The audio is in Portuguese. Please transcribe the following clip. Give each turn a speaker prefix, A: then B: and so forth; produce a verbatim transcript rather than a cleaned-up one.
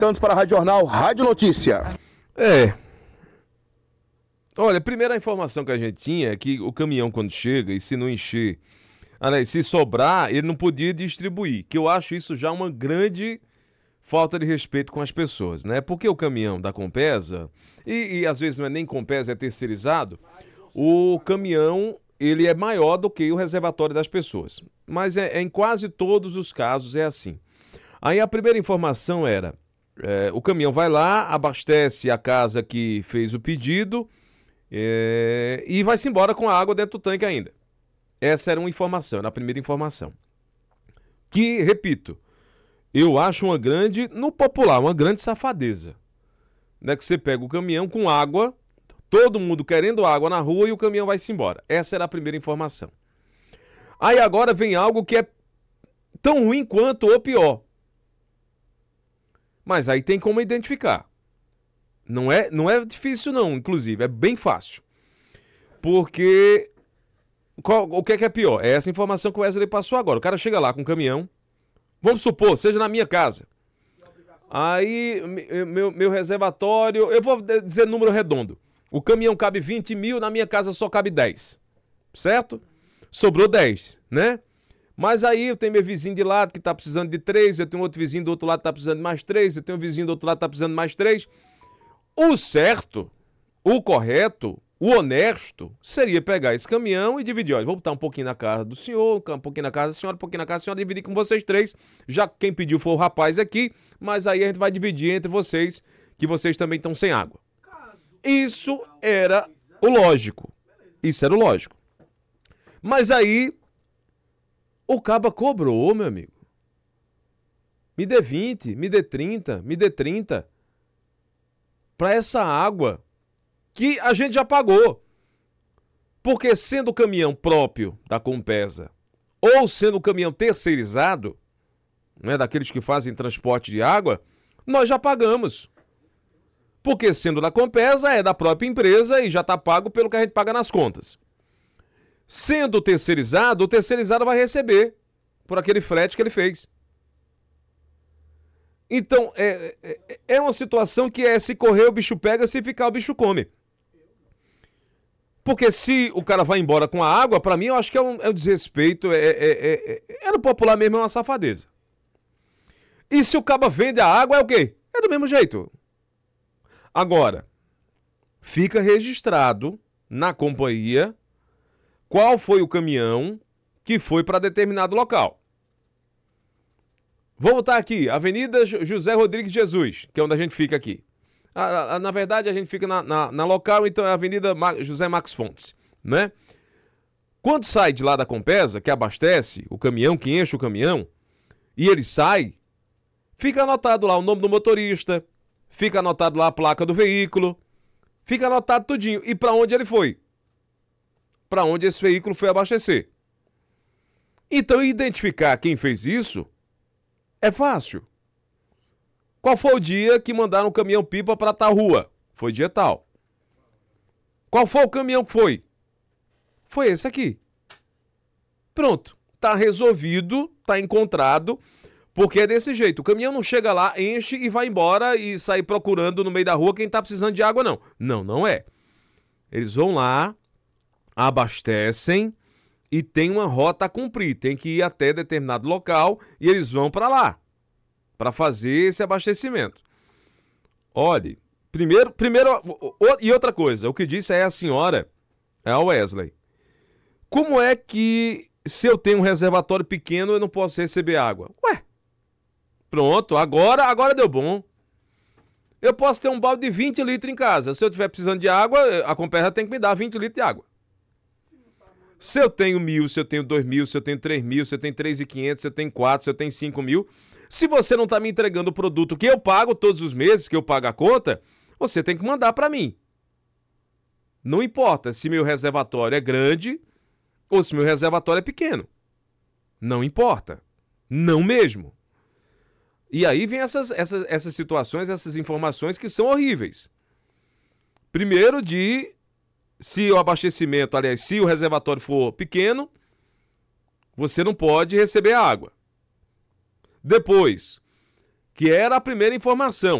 A: Tantos para a Rádio Jornal, Rádio Notícia.
B: É. Olha, a primeira informação que a gente tinha é que o caminhão, quando chega, e se não encher, aliás, se sobrar, ele não podia distribuir, que eu acho isso já uma grande falta de respeito com as pessoas, né? Porque o caminhão da Compesa, e, e às vezes não é nem Compesa, é terceirizado, o caminhão, ele é maior do que o reservatório das pessoas. Mas é, é em quase todos os casos é assim. Aí a primeira informação era, é, o caminhão vai lá, abastece a casa que fez o pedido, É, e vai-se embora com a água dentro do tanque ainda. Essa era uma informação, era a primeira informação. Que, repito, eu acho uma grande, no popular, uma grande safadeza. Né, que você pega o caminhão com água, todo mundo querendo água na rua e o caminhão vai-se embora. Essa era a primeira informação. Aí agora vem algo que é tão ruim quanto ou pior. Mas aí tem como identificar. Não é, não é difícil não, inclusive, é bem fácil. Porque qual, o que é que é pior? É essa informação que o Wesley passou agora. O cara chega lá com um caminhão, vamos supor, seja na minha casa. Aí, meu, meu reservatório, eu vou dizer número redondo. O caminhão cabe vinte mil, na minha casa só cabe dez. Certo? Sobrou dez, né? Mas aí eu tenho meu vizinho de lado que tá precisando de três, eu tenho outro vizinho do outro lado que tá precisando de mais três, eu tenho um vizinho do outro lado que tá precisando de mais três. O certo, o correto, o honesto seria pegar esse caminhão e dividir. Olha, vou botar um pouquinho na casa do senhor, um pouquinho na casa da senhora, um pouquinho na casa da senhora, dividir com vocês três, já que quem pediu foi o rapaz aqui, mas aí a gente vai dividir entre vocês, que vocês também estão sem água. Isso era o lógico. Isso era o lógico. Mas aí, o caba cobrou, meu amigo. Me dê vinte, me dê trinta, me dê trinta. Para essa água que a gente já pagou. Porque sendo o caminhão próprio da Compesa ou sendo o caminhão terceirizado, né, daqueles que fazem transporte de água, nós já pagamos. Porque sendo da Compesa é da própria empresa e já está pago pelo que a gente paga nas contas. Sendo terceirizado, o terceirizado vai receber por aquele frete que ele fez. Então, é, é, é uma situação que é se correr o bicho pega, se ficar o bicho come. Porque se o cara vai embora com a água, pra mim eu acho que é um, é um desrespeito, é, é, é, é, é no popular mesmo, é uma safadeza. E se o caba vende a água, é o quê? É do mesmo jeito. Agora, fica registrado na companhia qual foi o caminhão que foi para determinado local. Vou botar aqui, Avenida José Rodrigues Jesus, que é onde a gente fica aqui. Ah, na verdade, a gente fica na, na, na local, então é a Avenida José Max Fontes, né? Quando sai de lá da Compesa, que abastece o caminhão, que enche o caminhão, e ele sai, fica anotado lá o nome do motorista, fica anotado lá a placa do veículo, fica anotado tudinho. E para onde ele foi? Para onde esse veículo foi abastecer. Então, identificar quem fez isso é fácil. Qual foi o dia que mandaram o caminhão-pipa para tal rua? Foi dia tal. Qual foi o caminhão que foi? Foi esse aqui. Pronto. Tá resolvido, tá encontrado, porque é desse jeito. O caminhão não chega lá, enche e vai embora e sai procurando no meio da rua quem tá precisando de água, não. Não, não é. Eles vão lá, abastecem e tem uma rota a cumprir. Tem que ir até determinado local e eles vão para lá para fazer esse abastecimento. Olhe, primeiro, primeiro o, o, e outra coisa, o que disse é a senhora, é a Wesley. Como é que se eu tenho um reservatório pequeno eu não posso receber água? Ué, pronto, agora, agora deu bom. Eu posso ter um balde de vinte litros em casa. Se eu estiver precisando de água, a Compesa tem que me dar vinte litros de água. Se eu tenho mil, se eu tenho dois mil, se eu tenho três mil, se eu tenho três mil e quinhentos, se eu tenho quatro, se eu tenho cinco mil... Se você não está me entregando o produto que eu pago todos os meses, que eu pago a conta, você tem que mandar para mim. Não importa se meu reservatório é grande ou se meu reservatório é pequeno. Não importa. Não mesmo. E aí vem essas, essas, essas situações, essas informações que são horríveis. Primeiro de, se o abastecimento, aliás, se o reservatório for pequeno, você não pode receber água. Depois, que era a primeira informação.